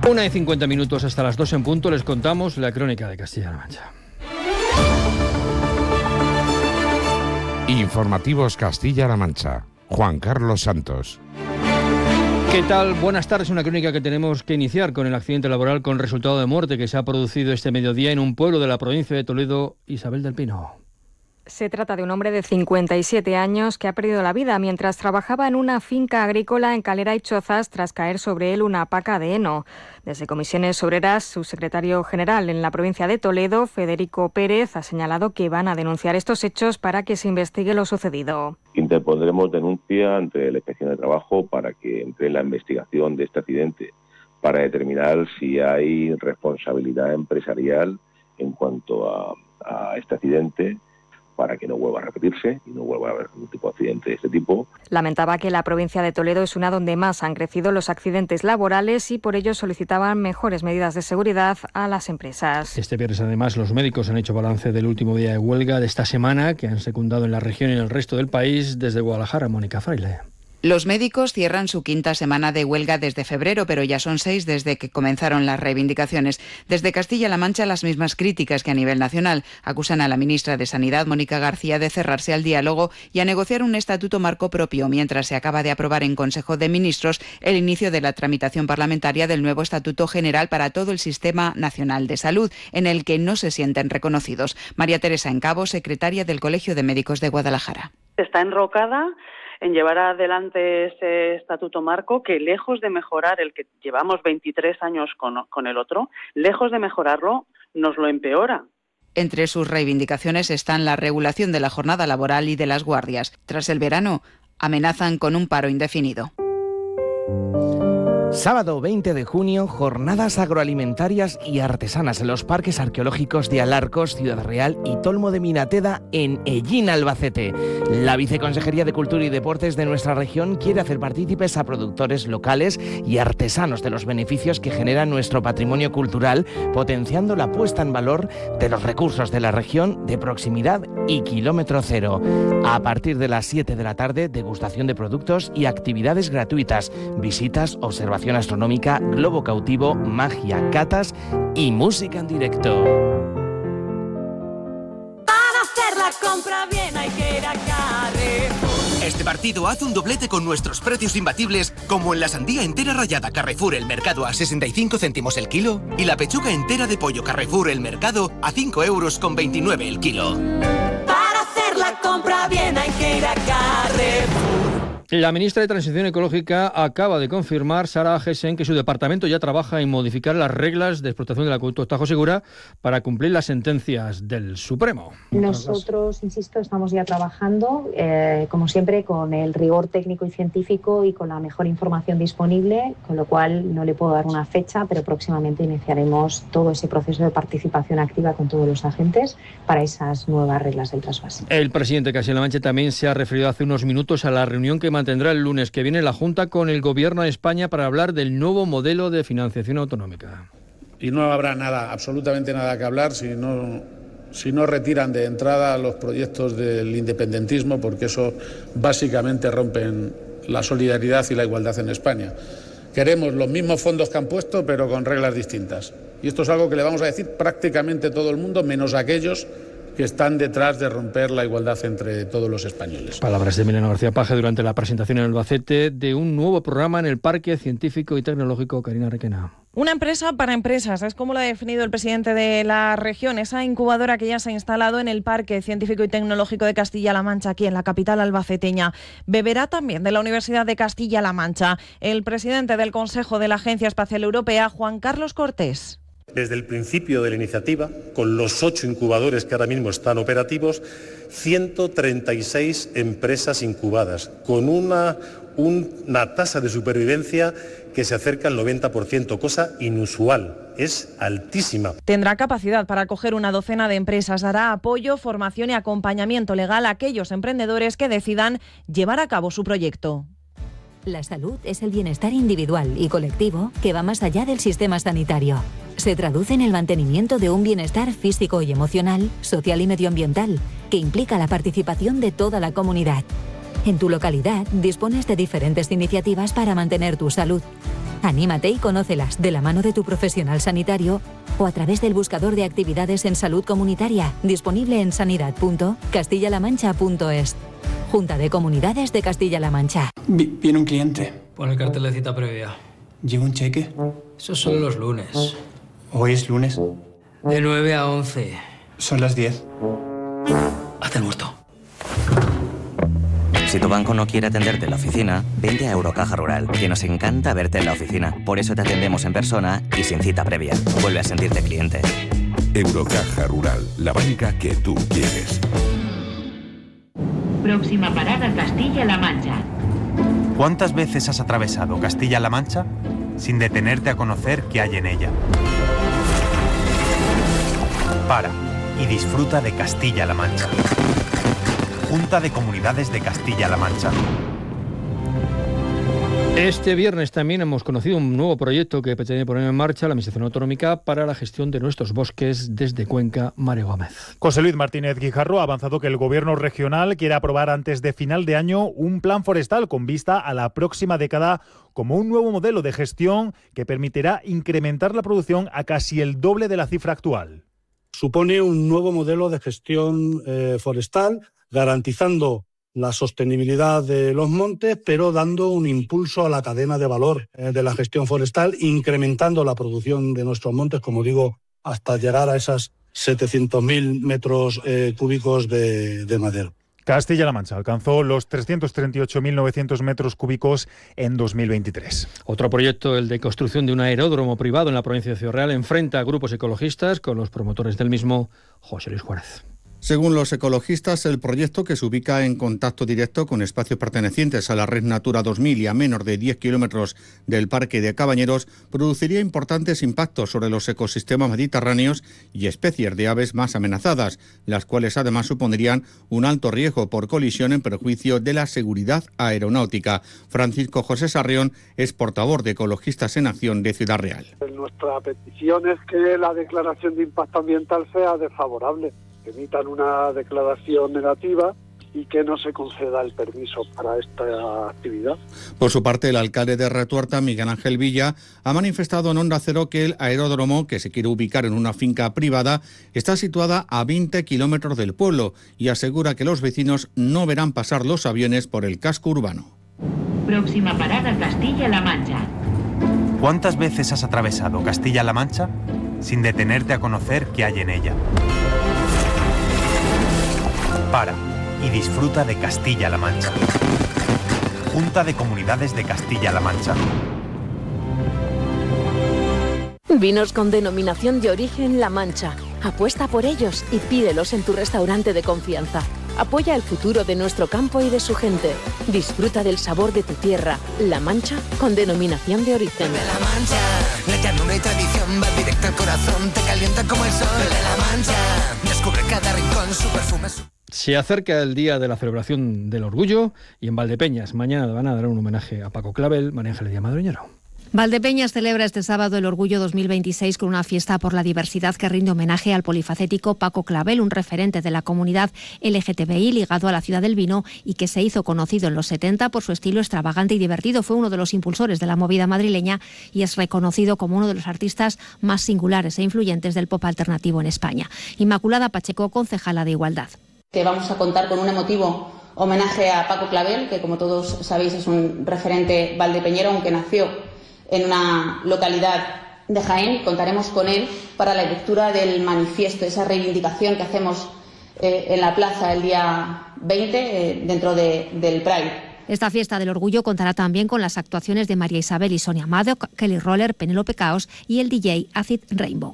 1:50 hasta las 2 en punto, les contamos la crónica de Castilla-La Mancha. Informativos Castilla-La Mancha. Juan Carlos Santos. ¿Qué tal? Buenas tardes. Una crónica que tenemos que iniciar con el accidente laboral con resultado de muerte que se ha producido este mediodía en un pueblo de la provincia de Toledo, Isabel del Pino. Se trata de un hombre de 57 años que ha perdido la vida mientras trabajaba en una finca agrícola en Calera y Chozas tras caer sobre él una paca de heno. Desde Comisiones Obreras, su secretario general en la provincia de Toledo, Federico Pérez, ha señalado que van a denunciar estos hechos para que se investigue lo sucedido. Interpondremos denuncia ante la Inspección de Trabajo para que entre en la investigación de este accidente, para determinar si hay responsabilidad empresarial en cuanto a este accidente, para que no vuelva a repetirse y no vuelva a haber ningún tipo de accidente de este tipo. Lamentaba que la provincia de Toledo es una donde más han crecido los accidentes laborales y por ello solicitaban mejores medidas de seguridad a las empresas. Este viernes, además, los médicos han hecho balance del último día de huelga de esta semana, que han secundado en la región y en el resto del país. Desde Guadalajara, Mónica Fraile. Los médicos cierran su quinta semana de huelga desde febrero, pero ya son 6 desde que comenzaron las reivindicaciones. Desde Castilla-La Mancha, las mismas críticas que a nivel nacional acusan a la ministra de Sanidad, Mónica García, de cerrarse al diálogo y a negociar un estatuto marco propio, mientras se acaba de aprobar en Consejo de Ministros el inicio de la tramitación parlamentaria del nuevo Estatuto General para todo el Sistema Nacional de Salud, en el que no se sienten reconocidos. María Teresa Encabo, secretaria del Colegio de Médicos de Guadalajara. Está enrocada en llevar adelante ese estatuto marco que, lejos de mejorar el que llevamos 23 años con el otro, lejos de mejorarlo, nos lo empeora. Entre sus reivindicaciones están la regulación de la jornada laboral y de las guardias. Tras el verano, amenazan con un paro indefinido. Sábado 20 de junio, jornadas agroalimentarias y artesanas en los parques arqueológicos de Alarcos, Ciudad Real y Tolmo de Minateda en Ellín, Albacete. La Viceconsejería de Cultura y Deportes de nuestra región quiere hacer partícipes a productores locales y artesanos de los beneficios que genera nuestro patrimonio cultural, potenciando la puesta en valor de los recursos de la región de proximidad y kilómetro cero. A partir de las 7 de la tarde, degustación de productos y actividades gratuitas, visitas, observación astronómica, globo cautivo, magia, catas y música en directo. Para hacer la compra bien hay que ir a Carrefour. Este partido hace un doblete con nuestros precios imbatibles, como en la sandía entera rallada Carrefour El Mercado a 65 céntimos el kilo y la pechuga entera de pollo Carrefour El Mercado a 5,29 € el kilo. Para hacer la compra bien hay que ir a Carrefour. La ministra de Transición Ecológica acaba de confirmar, Sara Gessen, que su departamento ya trabaja en modificar las reglas de explotación del acueducto Tajo Segura para cumplir las sentencias del Supremo. Nosotros, insisto, estamos ya trabajando, como siempre, con el rigor técnico y científico y con la mejor información disponible, con lo cual no le puedo dar una fecha, pero próximamente iniciaremos todo ese proceso de participación activa con todos los agentes para esas nuevas reglas del trasvase. El presidente de Castilla-La Mancha también se ha referido hace unos minutos a la reunión que mantendrá el lunes que viene la Junta con el Gobierno de España para hablar del nuevo modelo de financiación autonómica. Y no habrá nada, absolutamente nada que hablar si no retiran de entrada los proyectos del independentismo, porque eso básicamente rompen la solidaridad y la igualdad en España. Queremos los mismos fondos que han puesto, pero con reglas distintas. Y esto es algo que le vamos a decir prácticamente todo el mundo, menos aquellos que están detrás de romper la igualdad entre todos los españoles. Palabras de Emiliano García Paje durante la presentación en Albacete de un nuevo programa en el Parque Científico y Tecnológico Karina Requena. Una empresa para empresas, es como lo ha definido el presidente de la región, esa incubadora que ya se ha instalado en el Parque Científico y Tecnológico de Castilla-La Mancha, aquí en la capital albaceteña. Beberá también de la Universidad de Castilla-La Mancha. El presidente del Consejo de la Agencia Espacial Europea, Juan Carlos Cortés. Desde el principio de la iniciativa, con los 8 incubadores que ahora mismo están operativos, 136 empresas incubadas, con una tasa de supervivencia que se acerca al 90%, cosa inusual, es altísima. Tendrá capacidad para acoger una docena de empresas, dará apoyo, formación y acompañamiento legal a aquellos emprendedores que decidan llevar a cabo su proyecto. La salud es el bienestar individual y colectivo que va más allá del sistema sanitario. Se traduce en el mantenimiento de un bienestar físico y emocional, social y medioambiental, que implica la participación de toda la comunidad. En tu localidad dispones de diferentes iniciativas para mantener tu salud. Anímate y conócelas de la mano de tu profesional sanitario o a través del buscador de actividades en salud comunitaria, disponible en sanidad.castillalamancha.es. Junta de Comunidades de Castilla-La Mancha. Viene un cliente. Pon el cartel de cita previa. ¿Lleva un cheque? Eso es solo los lunes. ¿Hoy es lunes? De 9 a 11. Son las 10. Hazte el muerto. Si tu banco no quiere atenderte en la oficina, vente a Eurocaja Rural, que nos encanta verte en la oficina. Por eso te atendemos en persona y sin cita previa. Vuelve a sentirte cliente. Eurocaja Rural, la banca que tú quieres. Próxima parada, Castilla-La Mancha. ¿Cuántas veces has atravesado Castilla-La Mancha sin detenerte a conocer qué hay en ella? Para y disfruta de Castilla-La Mancha. Junta de Comunidades de Castilla-La Mancha. Este viernes también hemos conocido un nuevo proyecto que pretende poner en marcha la Administración Autonómica para la gestión de nuestros bosques desde Cuenca. Mario Gómez. José Luis Martínez Guijarro ha avanzado que el Gobierno regional quiere aprobar antes de final de año un plan forestal con vista a la próxima década como un nuevo modelo de gestión que permitirá incrementar la producción a casi el doble de la cifra actual. Supone un nuevo modelo de gestión forestal, garantizando la sostenibilidad de los montes, pero dando un impulso a la cadena de valor de la gestión forestal, incrementando la producción de nuestros montes, como digo, hasta llegar a esas 700.000 metros cúbicos de madera. Castilla-La Mancha alcanzó los 338.900 metros cúbicos en 2023. Otro proyecto, el de construcción de un aeródromo privado en la provincia de Ciudad Real, enfrenta a grupos ecologistas con los promotores del mismo. José Luis Juárez. Según los ecologistas, el proyecto, que se ubica en contacto directo con espacios pertenecientes a la Red Natura 2000 y a menos de 10 kilómetros del Parque de Cabañeros, produciría importantes impactos sobre los ecosistemas mediterráneos y especies de aves más amenazadas, las cuales además supondrían un alto riesgo por colisión en perjuicio de la seguridad aeronáutica. Francisco José Sarrión es portavoz de Ecologistas en Acción de Ciudad Real. Nuestra petición es que la declaración de impacto ambiental sea desfavorable, que emitan una declaración negativa y que no se conceda el permiso para esta actividad. Por su parte, el alcalde de Retuerta, Miguel Ángel Villa, ha manifestado en Onda Cero que el aeródromo, que se quiere ubicar en una finca privada, está situada a 20 kilómetros del pueblo y asegura que los vecinos no verán pasar los aviones por el casco urbano. Próxima parada, Castilla-La Mancha. ¿Cuántas veces has atravesado Castilla-La Mancha sin detenerte a conocer qué hay en ella? Para y disfruta de Castilla-La Mancha. Junta de Comunidades de Castilla-La Mancha. Vinos con denominación de origen La Mancha. Apuesta por ellos y pídelos en tu restaurante de confianza. Apoya el futuro de nuestro campo y de su gente. Disfruta del sabor de tu tierra. La Mancha con denominación de origen. De La Mancha, la llanura y tradición va directo al corazón, te calienta como el sol. De La Mancha, descubre cada rincón, su perfume. Se acerca el día de la celebración del orgullo y en Valdepeñas mañana van a dar un homenaje a Paco Clavel. María Ángeles Díaz Madroñero. Valdepeñas celebra este sábado el Orgullo 2026 con una fiesta por la diversidad que rinde homenaje al polifacético Paco Clavel, un referente de la comunidad LGTBI ligado a la ciudad del vino y que se hizo conocido en los 70 por su estilo extravagante y divertido. Fue uno de los impulsores de la movida madrileña y es reconocido como uno de los artistas más singulares e influyentes del pop alternativo en España. Inmaculada Pacheco, concejala de Igualdad. Que vamos a contar con un emotivo homenaje a Paco Clavel, que como todos sabéis es un referente valdepeñero, aunque nació en una localidad de Jaén. Contaremos con él para la lectura del manifiesto, esa reivindicación que hacemos en la plaza el día 20 dentro del Pride. Esta fiesta del orgullo contará también con las actuaciones de María Isabel y Sonia Maddock, Kelly Roller, Penélope Caos y el DJ Acid Rainbow.